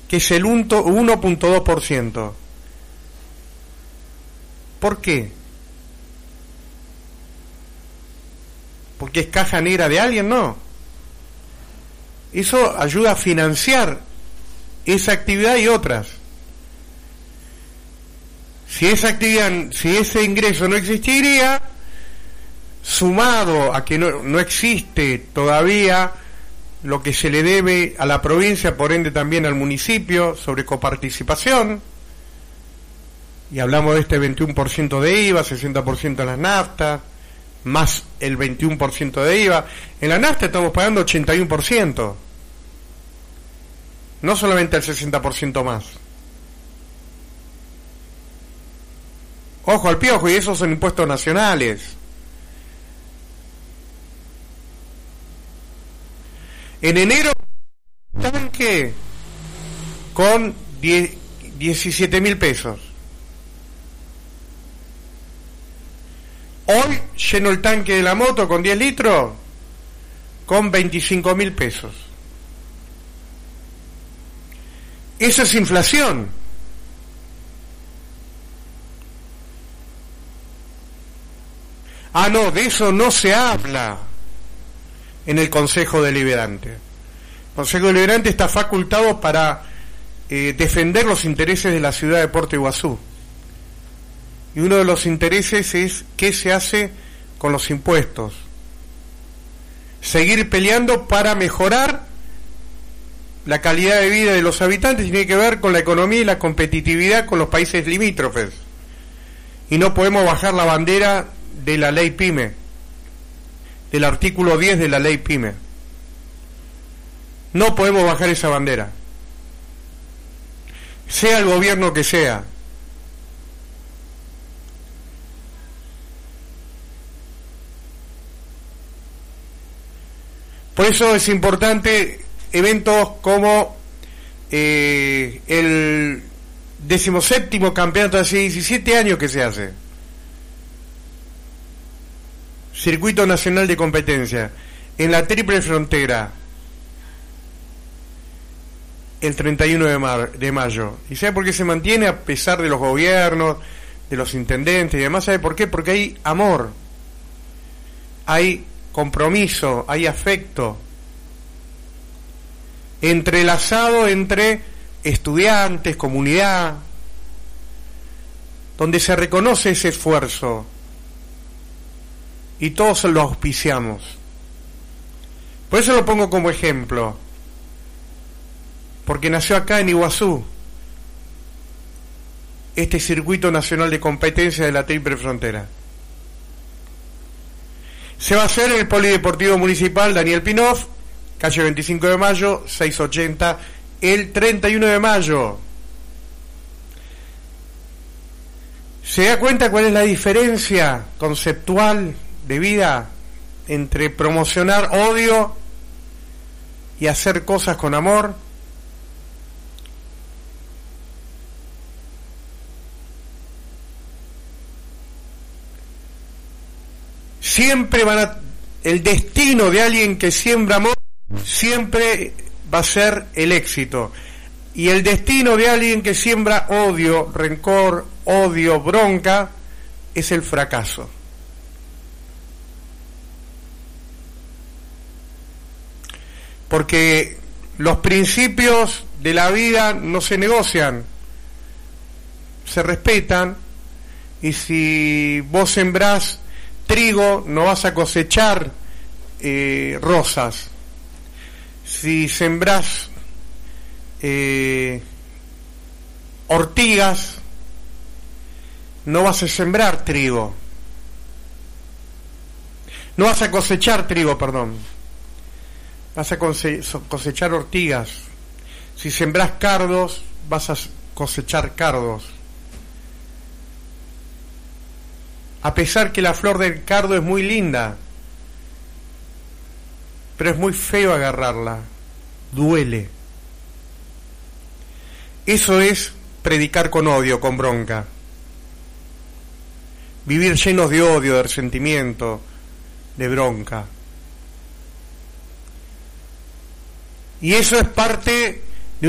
que es el 1.2%. ¿Por qué? ¿Porque es caja negra de alguien? No. Eso ayuda a financiar esa actividad y otras. Si ese ingreso no existiría, sumado a que no existe todavía lo que se le debe a la provincia, por ende también al municipio, sobre coparticipación, y hablamos de este 21% de IVA, 60% en las naftas, más el 21% de IVA. En la nafta estamos pagando 81%, no solamente el 60% más. Ojo al piojo, y esos son impuestos nacionales. En enero, tanque con 17.000 pesos. Hoy lleno el tanque de la moto con 10 litros con 25.000 pesos. Eso es inflación. Ah, no, de eso no se habla en el Consejo Deliberante. El Consejo Deliberante está facultado para defender los intereses de la ciudad de Puerto Iguazú. Y uno de los intereses es qué se hace con los impuestos. Seguir peleando para mejorar la calidad de vida de los habitantes, tiene que ver con la economía y la competitividad con los países limítrofes. Y no podemos bajar la bandera de la ley PYME, del artículo 10 de la ley PYME. No podemos bajar esa bandera, sea el gobierno que sea. Por eso es importante eventos como el 17º campeonato, hace 17 años que se hace, Circuito Nacional de Competencia, en la Triple Frontera, el 31 de mayo. ¿Y sabe por qué se mantiene a pesar de los gobiernos, de los intendentes y demás? ¿Sabe por qué? Porque hay amor, hay compromiso, hay afecto, entrelazado entre estudiantes, comunidad, donde se reconoce ese esfuerzo y todos lo auspiciamos. Por eso lo pongo como ejemplo, porque nació acá en Iguazú este Circuito Nacional de Competencia de la Triple Frontera. Se va a hacer en el Polideportivo Municipal Daniel Pinoff, calle 25 de Mayo, 680, el 31 de mayo. ¿Se da cuenta cuál es la diferencia conceptual de vida entre promocionar odio y hacer cosas con amor? Siempre el destino de alguien que siembra amor siempre va a ser el éxito, y el destino de alguien que siembra odio, rencor, odio, bronca, es el fracaso. Porque los principios de la vida no se negocian, se respetan, y si vos sembrás trigo no vas a cosechar rosas. Si sembrás ortigas no vas a sembrar trigo, no vas a cosechar trigo, perdón, vas a cosechar ortigas. Si sembrás cardos vas a cosechar cardos. A pesar que la flor del cardo es muy linda, pero es muy feo agarrarla, duele. Eso es predicar con odio, con bronca. Vivir llenos de odio, de resentimiento, de bronca. Y eso es parte